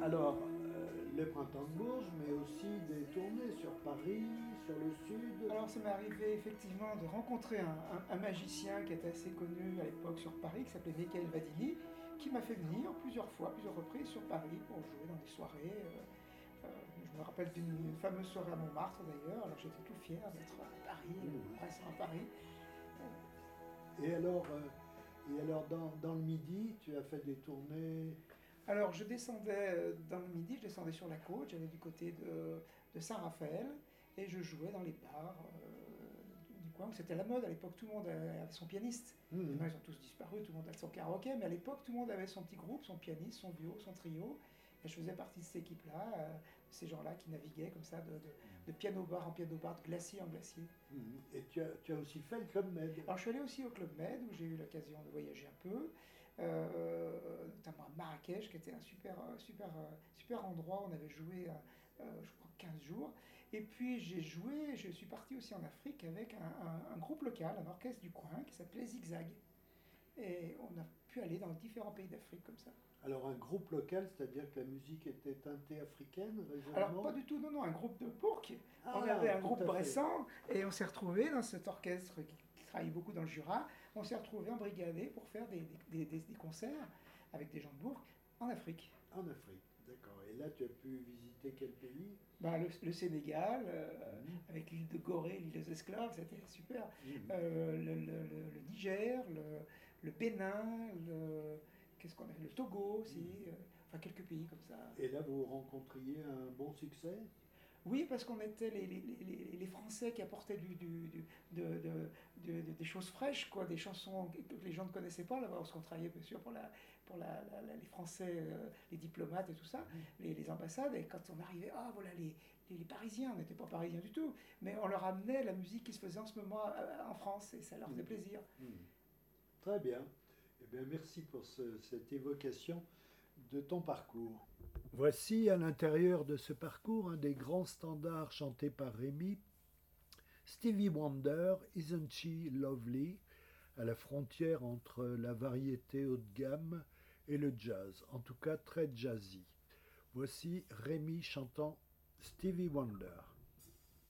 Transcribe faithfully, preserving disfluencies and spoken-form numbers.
Alors, euh, le printemps de Bourges, mais aussi des tournées sur Paris, sur le sud. Alors ça m'est arrivé effectivement de rencontrer un, un- un magicien qui était assez connu à l'époque sur Paris, qui s'appelait Michael Vadili, qui m'a fait venir plusieurs fois, plusieurs reprises sur Paris pour jouer dans des soirées. euh, euh, je me rappelle d'une fameuse soirée à Montmartre d'ailleurs, alors j'étais tout fier d'être à Paris, Mmh. euh, restant à Paris. Et alors, euh, et alors dans, dans le Midi, tu as fait des tournées. Alors je descendais euh, dans le midi, je descendais sur la côte, j'allais du côté de, de Saint-Raphaël et je jouais dans les bars euh, du, du coin où c'était la mode. À l'époque, tout le monde avait son pianiste. Mmh. Maintenant, ils ont tous disparu, tout le monde a son karaoké, mais à l'époque, tout le monde avait son petit groupe, son pianiste, son duo, son trio. Et je faisais partie de cette équipe-là, euh, ces gens-là qui naviguaient comme ça de, de, de piano-bar en piano-bar, de glacier en glacier. Mmh. Et tu as, tu as aussi fait le Club Med. Alors je suis allé aussi au Club Med où j'ai eu l'occasion de voyager un peu, euh, notamment à Marrakech qui était un super, euh, super, euh, super endroit. On avait joué, euh, euh, je crois, quinze jours. Et puis j'ai joué, je suis parti aussi en Afrique avec un, un- un groupe local, un orchestre du coin qui s'appelait Zigzag. Et on a pu aller dans différents pays d'Afrique comme ça. Alors un groupe local, c'est-à-dire que la musique était teintée africaine, Alors régionalement. pas du tout, non, non, un groupe de Bourg. Ah, On avait un tout groupe à fait. bressant et on s'est retrouvés dans cet orchestre qui, qui travaille beaucoup dans le Jura. On s'est retrouvés embrigadés pour faire des, des- des- des concerts avec des gens de Bourg en Afrique. En Afrique, d'accord. Et là, tu as pu visiter quel pays? Ben, le, le Sénégal, euh, Mhm. avec l'île de Gorée, l'île des esclaves, c'était super. Mhm. Euh, le, le- le- le Niger, le, le Bénin, le, qu'est-ce qu'on a fait, le Togo aussi, euh, enfin quelques pays comme ça. Et là, vous rencontriez un bon succès? Oui, parce qu'on était les, les- les- les Français qui apportaient du, du- du- de- de- de- de- des choses fraîches, quoi, des chansons que les gens ne connaissaient pas, là, parce qu'on travaillait bien sûr pour, la, pour la- la- la- les Français, euh, les diplomates et tout ça, les, les ambassades, et quand on arrivait, ah voilà, les, les- les Parisiens, on n'était pas Parisiens du tout, mais on leur amenait la musique qui se faisait en ce moment euh, en France, et ça leur faisait plaisir. Mhm. Très bien. Eh bien, merci pour ce- cette évocation de ton parcours. Voici à l'intérieur de ce parcours un des grands standards chantés par Rémi, Stevie Wonder, Isn't She Lovely, à la frontière entre la variété haut de gamme et le jazz, en tout cas très jazzy. Voici Rémi chantant Stevie Wonder.